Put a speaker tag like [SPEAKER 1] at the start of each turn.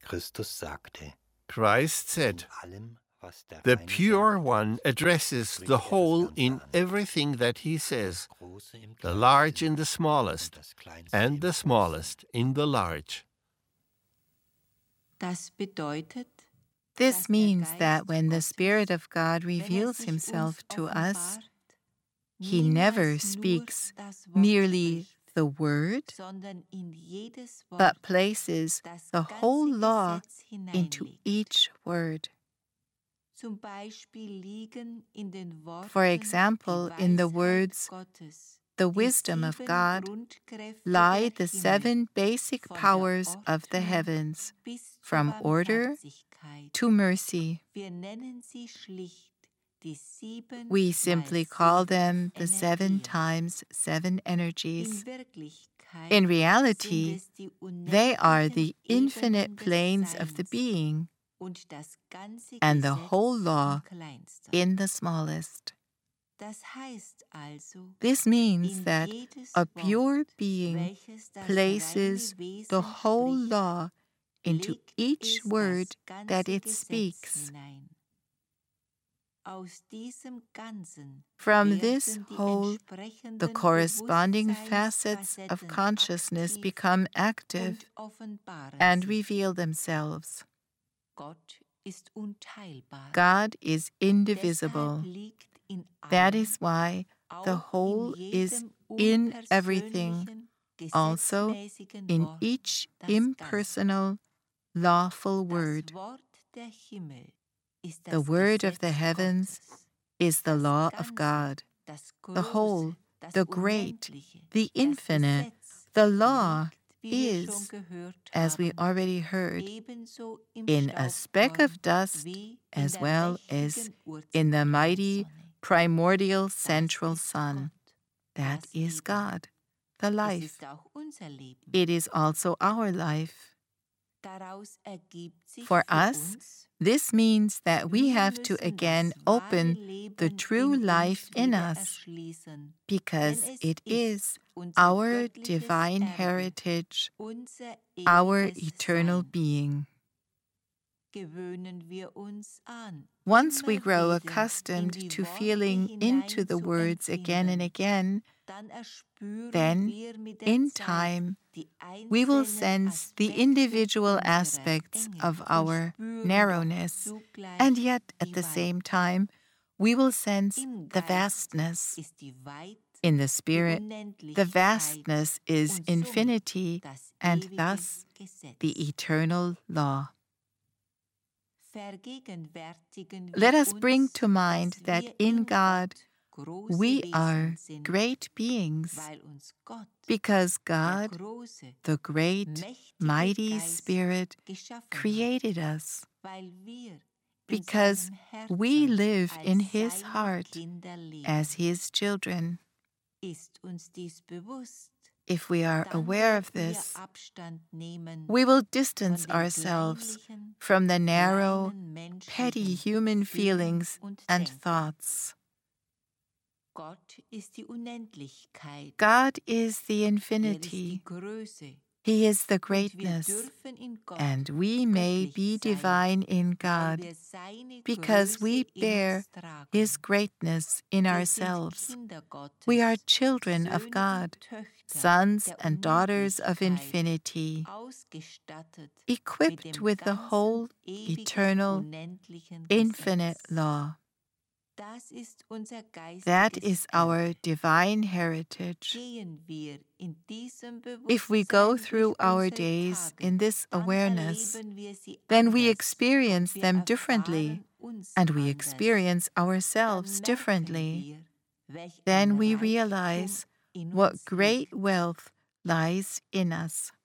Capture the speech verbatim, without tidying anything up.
[SPEAKER 1] Christus sagte,
[SPEAKER 2] Christ said,
[SPEAKER 1] allem, was der
[SPEAKER 2] "The
[SPEAKER 1] Reine
[SPEAKER 2] Pure
[SPEAKER 1] sagt,
[SPEAKER 2] One addresses
[SPEAKER 1] spricht
[SPEAKER 2] the
[SPEAKER 1] er das
[SPEAKER 2] whole
[SPEAKER 1] Ganze
[SPEAKER 2] in
[SPEAKER 1] an.
[SPEAKER 2] everything that he says,
[SPEAKER 1] Das Große im
[SPEAKER 2] the
[SPEAKER 1] Kleinsten
[SPEAKER 2] large in the
[SPEAKER 1] und
[SPEAKER 2] smallest,
[SPEAKER 1] das Kleinste
[SPEAKER 2] and
[SPEAKER 1] im
[SPEAKER 2] the
[SPEAKER 1] Großen.
[SPEAKER 2] smallest in the large."
[SPEAKER 3] Das bedeutet,
[SPEAKER 4] This means that when the Spirit of God reveals
[SPEAKER 3] sich
[SPEAKER 4] himself
[SPEAKER 3] uns
[SPEAKER 4] to us,
[SPEAKER 3] offenbart,
[SPEAKER 4] he
[SPEAKER 3] niemals
[SPEAKER 4] never
[SPEAKER 3] nur
[SPEAKER 4] speaks
[SPEAKER 3] das Wort
[SPEAKER 4] merely
[SPEAKER 3] spricht,
[SPEAKER 4] the word,
[SPEAKER 3] sondern in jedes Wort
[SPEAKER 4] but places
[SPEAKER 3] das
[SPEAKER 4] the whole
[SPEAKER 3] ganze
[SPEAKER 4] law
[SPEAKER 3] Gesetz
[SPEAKER 4] into
[SPEAKER 3] hineinlegt.
[SPEAKER 4] each word.
[SPEAKER 3] Zum Beispiel liegen in den Worten
[SPEAKER 4] For example,
[SPEAKER 3] die
[SPEAKER 4] in the
[SPEAKER 3] Weisheit
[SPEAKER 4] words,
[SPEAKER 3] Gottes,
[SPEAKER 4] the
[SPEAKER 3] die
[SPEAKER 4] wisdom of
[SPEAKER 3] sieben
[SPEAKER 4] God,
[SPEAKER 3] Grundkräfte
[SPEAKER 4] lie
[SPEAKER 3] der
[SPEAKER 4] the
[SPEAKER 3] Himmel,
[SPEAKER 4] seven basic
[SPEAKER 3] von der
[SPEAKER 4] powers of the
[SPEAKER 3] Ordnung
[SPEAKER 4] heavens,
[SPEAKER 3] bis zur
[SPEAKER 4] from order
[SPEAKER 3] Barmherzigkeit.
[SPEAKER 4] to mercy.
[SPEAKER 3] Wir nennen sie schlicht die sieben
[SPEAKER 4] We
[SPEAKER 3] mal
[SPEAKER 4] simply call
[SPEAKER 3] sieben
[SPEAKER 4] them the seven
[SPEAKER 3] Energien.
[SPEAKER 4] times seven energies.
[SPEAKER 3] In Wirklichkeit
[SPEAKER 4] In
[SPEAKER 3] sind
[SPEAKER 4] reality,
[SPEAKER 3] es die
[SPEAKER 4] they are the
[SPEAKER 3] unendlichen Ebenen
[SPEAKER 4] infinite
[SPEAKER 3] des
[SPEAKER 4] planes of the
[SPEAKER 3] Seins
[SPEAKER 4] being
[SPEAKER 3] und das ganze
[SPEAKER 4] and the
[SPEAKER 3] Gesetz
[SPEAKER 4] whole law
[SPEAKER 3] im Kleinsten.
[SPEAKER 4] in the smallest.
[SPEAKER 3] Das heißt also,
[SPEAKER 4] This means
[SPEAKER 3] in
[SPEAKER 4] that
[SPEAKER 3] jedes
[SPEAKER 4] a
[SPEAKER 3] Wort,
[SPEAKER 4] pure being
[SPEAKER 3] welches das
[SPEAKER 4] places
[SPEAKER 3] reine Wesen
[SPEAKER 4] the whole
[SPEAKER 3] spricht,
[SPEAKER 4] law into
[SPEAKER 3] legt
[SPEAKER 4] each
[SPEAKER 3] es
[SPEAKER 4] word
[SPEAKER 3] das ganze
[SPEAKER 4] that it
[SPEAKER 3] Gesetz
[SPEAKER 4] speaks.
[SPEAKER 3] hinein. Aus diesem Ganzen
[SPEAKER 4] From
[SPEAKER 3] werden
[SPEAKER 4] this
[SPEAKER 3] die
[SPEAKER 4] whole,
[SPEAKER 3] entsprechenden
[SPEAKER 4] the corresponding facets of
[SPEAKER 3] Bewusstseinsfacetten
[SPEAKER 4] consciousness
[SPEAKER 3] aktiv
[SPEAKER 4] become active
[SPEAKER 3] und offenbaren
[SPEAKER 4] and
[SPEAKER 3] sich.
[SPEAKER 4] reveal themselves.
[SPEAKER 3] Gott ist unteilbar.
[SPEAKER 4] God is
[SPEAKER 3] Deshalb
[SPEAKER 4] indivisible.
[SPEAKER 3] liegt in
[SPEAKER 4] That
[SPEAKER 3] allem,
[SPEAKER 4] is why the
[SPEAKER 3] auch
[SPEAKER 4] whole
[SPEAKER 3] in
[SPEAKER 4] is
[SPEAKER 3] jedem
[SPEAKER 4] in everything,
[SPEAKER 3] unpersönlichen,
[SPEAKER 4] also
[SPEAKER 3] gesetzmäßigen
[SPEAKER 4] in
[SPEAKER 3] Wort
[SPEAKER 4] each
[SPEAKER 3] das Ganze.
[SPEAKER 4] impersonal, lawful word.
[SPEAKER 3] Das Wort der Himmel ist
[SPEAKER 4] The
[SPEAKER 3] das
[SPEAKER 4] word of the
[SPEAKER 3] Gesetz
[SPEAKER 4] heavens
[SPEAKER 3] Gottes.
[SPEAKER 4] is the
[SPEAKER 3] Das
[SPEAKER 4] law
[SPEAKER 3] Ganze,
[SPEAKER 4] of God.
[SPEAKER 3] das
[SPEAKER 4] The whole,
[SPEAKER 3] Große, das
[SPEAKER 4] the great,
[SPEAKER 3] Unendliche,
[SPEAKER 4] the
[SPEAKER 3] das
[SPEAKER 4] infinite,
[SPEAKER 3] Gesetz
[SPEAKER 4] the law
[SPEAKER 3] liegt, wie wir schon
[SPEAKER 4] is,
[SPEAKER 3] gehört
[SPEAKER 4] as we
[SPEAKER 3] haben,
[SPEAKER 4] already heard,
[SPEAKER 3] ebenso im
[SPEAKER 4] in a speck of dust
[SPEAKER 3] wie in
[SPEAKER 4] as
[SPEAKER 3] der
[SPEAKER 4] well as
[SPEAKER 3] mächtigen
[SPEAKER 4] in the mighty
[SPEAKER 3] Urzeitkernsonne.
[SPEAKER 4] primordial
[SPEAKER 3] Das
[SPEAKER 4] central
[SPEAKER 3] ist
[SPEAKER 4] sun.
[SPEAKER 3] Gott,
[SPEAKER 4] That
[SPEAKER 3] das
[SPEAKER 4] is
[SPEAKER 3] Leben.
[SPEAKER 4] God, the
[SPEAKER 3] Es
[SPEAKER 4] life.
[SPEAKER 3] ist auch unser Leben.
[SPEAKER 4] It is also our life.
[SPEAKER 3] Daraus ergibt sich
[SPEAKER 4] For
[SPEAKER 3] für
[SPEAKER 4] us,
[SPEAKER 3] uns,
[SPEAKER 4] this means that we
[SPEAKER 3] wir
[SPEAKER 4] have to
[SPEAKER 3] müssen
[SPEAKER 4] again
[SPEAKER 3] das wahre
[SPEAKER 4] open
[SPEAKER 3] Leben
[SPEAKER 4] the true
[SPEAKER 3] in
[SPEAKER 4] life
[SPEAKER 3] uns
[SPEAKER 4] in
[SPEAKER 3] wieder
[SPEAKER 4] us,
[SPEAKER 3] erschließen,
[SPEAKER 4] because
[SPEAKER 3] denn es
[SPEAKER 4] it is
[SPEAKER 3] ist unser
[SPEAKER 4] our
[SPEAKER 3] göttliches
[SPEAKER 4] divine
[SPEAKER 3] Erbe,
[SPEAKER 4] heritage,
[SPEAKER 3] unser
[SPEAKER 4] our
[SPEAKER 3] ewiges
[SPEAKER 4] eternal
[SPEAKER 3] Sein.
[SPEAKER 4] being.
[SPEAKER 3] Gewöhnen wir uns an,
[SPEAKER 4] Once
[SPEAKER 3] immer
[SPEAKER 4] we grow
[SPEAKER 3] wieder
[SPEAKER 4] accustomed
[SPEAKER 3] in die
[SPEAKER 4] to
[SPEAKER 3] Worte
[SPEAKER 4] feeling into
[SPEAKER 3] hinein
[SPEAKER 4] the
[SPEAKER 3] zu
[SPEAKER 4] words again and
[SPEAKER 3] empfinden,
[SPEAKER 4] again,
[SPEAKER 3] dann erspüren
[SPEAKER 4] then,
[SPEAKER 3] wir mit der
[SPEAKER 4] in
[SPEAKER 3] Zeit
[SPEAKER 4] time,
[SPEAKER 3] die
[SPEAKER 4] we will
[SPEAKER 3] einzelnen
[SPEAKER 4] sense the
[SPEAKER 3] Aspekte
[SPEAKER 4] individual
[SPEAKER 3] unserer
[SPEAKER 4] aspects
[SPEAKER 3] Enge
[SPEAKER 4] of
[SPEAKER 3] und
[SPEAKER 4] our
[SPEAKER 3] spüren doch
[SPEAKER 4] narrowness,
[SPEAKER 3] zugleich
[SPEAKER 4] and yet at
[SPEAKER 3] die
[SPEAKER 4] the
[SPEAKER 3] Weite.
[SPEAKER 4] same time, we will sense
[SPEAKER 3] Im
[SPEAKER 4] the
[SPEAKER 3] Geist
[SPEAKER 4] vastness.
[SPEAKER 3] ist die Weite,
[SPEAKER 4] In the
[SPEAKER 3] die
[SPEAKER 4] spirit, the
[SPEAKER 3] Unendlichkeit
[SPEAKER 4] vastness is
[SPEAKER 3] und somit
[SPEAKER 4] infinity,
[SPEAKER 3] das
[SPEAKER 4] and
[SPEAKER 3] ewige
[SPEAKER 4] thus
[SPEAKER 3] Gesetz.
[SPEAKER 4] the eternal law.
[SPEAKER 3] Vergegenwärtigen
[SPEAKER 4] Let
[SPEAKER 3] wir
[SPEAKER 4] us bring
[SPEAKER 3] uns,
[SPEAKER 4] to mind
[SPEAKER 3] dass
[SPEAKER 4] that
[SPEAKER 3] wir
[SPEAKER 4] in
[SPEAKER 3] in
[SPEAKER 4] God
[SPEAKER 3] Gott große
[SPEAKER 4] we
[SPEAKER 3] Wesen
[SPEAKER 4] are
[SPEAKER 3] sind,
[SPEAKER 4] great beings,
[SPEAKER 3] weil uns Gott,
[SPEAKER 4] because
[SPEAKER 3] der
[SPEAKER 4] God,
[SPEAKER 3] große,
[SPEAKER 4] the great,
[SPEAKER 3] mächtige
[SPEAKER 4] mighty
[SPEAKER 3] Geist,
[SPEAKER 4] Spirit,
[SPEAKER 3] geschaffen
[SPEAKER 4] created us,
[SPEAKER 3] hat, weil wir in
[SPEAKER 4] because
[SPEAKER 3] seinem Herzen
[SPEAKER 4] we live in
[SPEAKER 3] als
[SPEAKER 4] His
[SPEAKER 3] seine
[SPEAKER 4] heart
[SPEAKER 3] Kinder leben.
[SPEAKER 4] as His children.
[SPEAKER 3] Ist uns dies bewusst,
[SPEAKER 4] If we are
[SPEAKER 3] dann
[SPEAKER 4] aware of
[SPEAKER 3] werden wir
[SPEAKER 4] this,
[SPEAKER 3] Abstand nehmen
[SPEAKER 4] we will
[SPEAKER 3] von
[SPEAKER 4] distance
[SPEAKER 3] den
[SPEAKER 4] ourselves
[SPEAKER 3] kleinlichen,
[SPEAKER 4] from the narrow,
[SPEAKER 3] kleinen
[SPEAKER 4] petty
[SPEAKER 3] menschlichen
[SPEAKER 4] human
[SPEAKER 3] Gefühlen
[SPEAKER 4] feelings
[SPEAKER 3] und
[SPEAKER 4] and
[SPEAKER 3] Denken.
[SPEAKER 4] thoughts.
[SPEAKER 3] Gott ist die Unendlichkeit.
[SPEAKER 4] God is the
[SPEAKER 3] Er ist
[SPEAKER 4] infinity.
[SPEAKER 3] die Größe.
[SPEAKER 4] He is the
[SPEAKER 3] Und wir
[SPEAKER 4] greatness,
[SPEAKER 3] dürfen in Gott
[SPEAKER 4] and we may be
[SPEAKER 3] göttlich sein,
[SPEAKER 4] divine in
[SPEAKER 3] weil
[SPEAKER 4] God
[SPEAKER 3] wir seine
[SPEAKER 4] because
[SPEAKER 3] Größe
[SPEAKER 4] we
[SPEAKER 3] in
[SPEAKER 4] bear
[SPEAKER 3] uns tragen.
[SPEAKER 4] His greatness in
[SPEAKER 3] Wir sind
[SPEAKER 4] ourselves.
[SPEAKER 3] Kinder Gottes,
[SPEAKER 4] We are children of
[SPEAKER 3] Söhne
[SPEAKER 4] God,
[SPEAKER 3] und Töchter
[SPEAKER 4] sons
[SPEAKER 3] der
[SPEAKER 4] and daughters of
[SPEAKER 3] Unendlichkeit,
[SPEAKER 4] infinity,
[SPEAKER 3] ausgestattet mit
[SPEAKER 4] equipped
[SPEAKER 3] dem
[SPEAKER 4] with the
[SPEAKER 3] ganzen
[SPEAKER 4] whole,
[SPEAKER 3] ewigen,
[SPEAKER 4] eternal,
[SPEAKER 3] unendlichen
[SPEAKER 4] infinite
[SPEAKER 3] Gesetz.
[SPEAKER 4] law.
[SPEAKER 3] Das ist unser
[SPEAKER 4] That
[SPEAKER 3] geistiges
[SPEAKER 4] is our
[SPEAKER 3] Erbe.
[SPEAKER 4] divine heritage.
[SPEAKER 3] Gehen wir in diesem
[SPEAKER 4] If we go
[SPEAKER 3] Bewusstsein
[SPEAKER 4] through
[SPEAKER 3] durch
[SPEAKER 4] our
[SPEAKER 3] unsere
[SPEAKER 4] days
[SPEAKER 3] Tage,
[SPEAKER 4] in this
[SPEAKER 3] dann
[SPEAKER 4] awareness,
[SPEAKER 3] erleben wir sie
[SPEAKER 4] then we
[SPEAKER 3] anders
[SPEAKER 4] experience
[SPEAKER 3] und wir
[SPEAKER 4] them differently,
[SPEAKER 3] erfahren uns
[SPEAKER 4] and we
[SPEAKER 3] anders.
[SPEAKER 4] experience
[SPEAKER 3] Dann
[SPEAKER 4] ourselves
[SPEAKER 3] merken
[SPEAKER 4] differently.
[SPEAKER 3] wir, welch
[SPEAKER 4] Then
[SPEAKER 3] ein
[SPEAKER 4] we
[SPEAKER 3] Reichtum
[SPEAKER 4] realize
[SPEAKER 3] in
[SPEAKER 4] what
[SPEAKER 3] uns
[SPEAKER 4] great
[SPEAKER 3] liegt.
[SPEAKER 4] wealth lies in us.